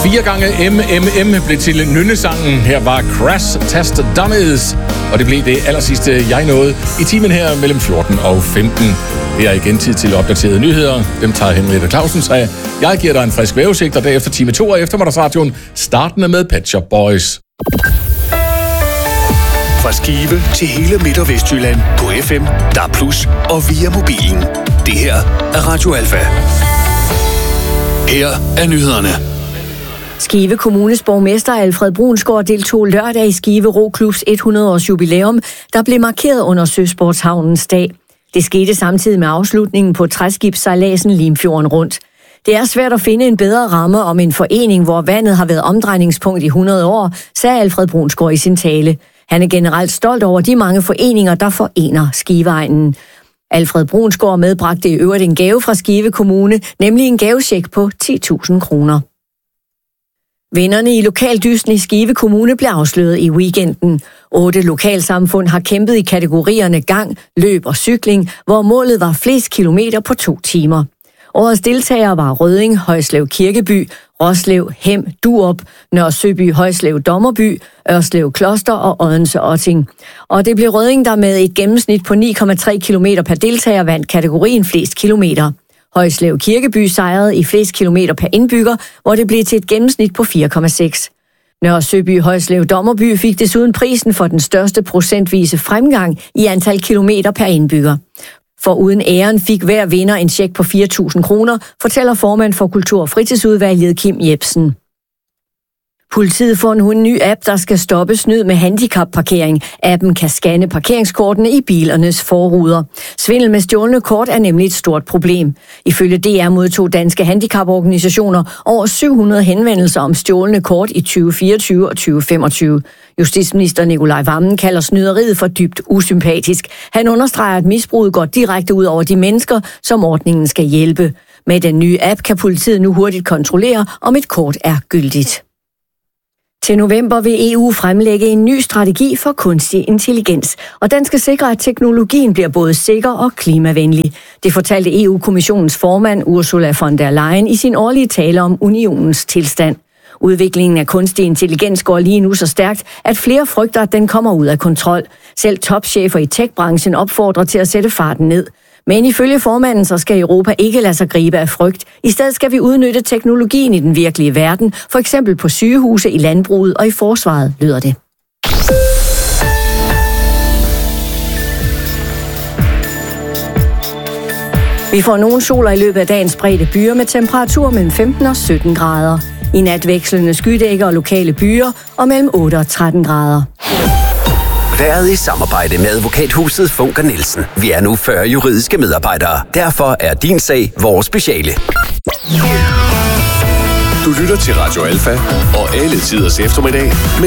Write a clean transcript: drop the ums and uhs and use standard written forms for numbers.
4 gange MMM blev til nynnesangen. Her var Crash Test Dummies, og det blev det allersidste, jeg nåede i timen her mellem 14 og 15. Det er igen tid til opdaterede nyheder. Dem tager Henriette Clausen sig. Jeg giver dig en frisk vævesigt, og derefter time 2 af eftermiddagsradioen, startende med Pet Shop Boys. Fra Skive til hele Midt- og Vestjylland på FM, DAB+ og via mobilen. Det her er Radio Alfa. Her er nyhederne. Skive Kommunes borgmester Alfred Brunsgaard deltog lørdag i Skive Roklubs 100-års jubilæum, der blev markeret under Søsportshavnens dag. Det skete samtidig med afslutningen på træskibssejladsen Limfjorden rundt. Det er svært at finde en bedre ramme om en forening, hvor vandet har været omdrejningspunkt i 100 år, sagde Alfred Brunsgaard i sin tale. Han er generelt stolt over de mange foreninger, der forener Skiveegnen. Alfred Brunsgaard medbragte i øvrigt en gave fra Skive Kommune, nemlig en gavecheck på 10.000 kroner. Vinderne i lokaldysten i Skive Kommune blev afsløret i weekenden. 8 lokalsamfund har kæmpet i kategorierne gang, løb og cykling, hvor målet var flest kilometer på 2 timer. Årets deltagere var Rødding, Højslev Kirkeby, Roslev, Hem, Durup, Nørre Søby, Højslev Dommerby, Ørslev Kloster og Odense Otting. Og det blev Rødding, der med et gennemsnit på 9,3 km per deltager vandt kategorien flest kilometer. Højslev Kirkeby sejrede i flest kilometer per indbygger, hvor det blev til et gennemsnit på 4,6. Nørre Søby Højslev Dommerby fik desuden prisen for den største procentvise fremgang i antal kilometer per indbygger. For uden æren fik hver vinder en check på 4.000 kroner, fortæller formand for Kultur- og Fritidsudvalget Kim Jebsen. Politiet får nu en ny app, der skal stoppe snyd med handicapparkering. Appen kan scanne parkeringskortene i bilernes forruder. Svindel med stjålne kort er nemlig et stort problem. Ifølge DR modtog danske handicaporganisationer over 700 henvendelser om stjålne kort i 2024 og 2025. Justitsminister Nicolai Wammen kalder snyderiet for dybt usympatisk. Han understreger, at misbruget går direkte ud over de mennesker, som ordningen skal hjælpe. Med den nye app kan politiet nu hurtigt kontrollere, om et kort er gyldigt. Til november vil EU fremlægge en ny strategi for kunstig intelligens, og den skal sikre, at teknologien bliver både sikker og klimavenlig. Det fortalte EU-kommissionens formand Ursula von der Leyen i sin årlige tale om unionens tilstand. Udviklingen af kunstig intelligens går lige nu så stærkt, at flere frygter, at den kommer ud af kontrol. Selv topchefer i tech-branchen opfordrer til at sætte farten ned. Men ifølge formanden, så skal Europa ikke lade sig gribe af frygt. I stedet skal vi udnytte teknologien i den virkelige verden, for eksempel på sygehuse, i landbruget og i forsvaret, lyder det. Vi får nogle soler i løbet af dagens brede byer med temperatur mellem 15 og 17 grader. I nat vekslende skydækker og lokale byer og mellem 8 og 13 grader. Været i samarbejde med advokathuset Funker Nielsen. Vi er nu 40 juridiske medarbejdere. Derfor er din sag vores speciale. Du lytter til Radio Alfa og alle tiders eftermiddag.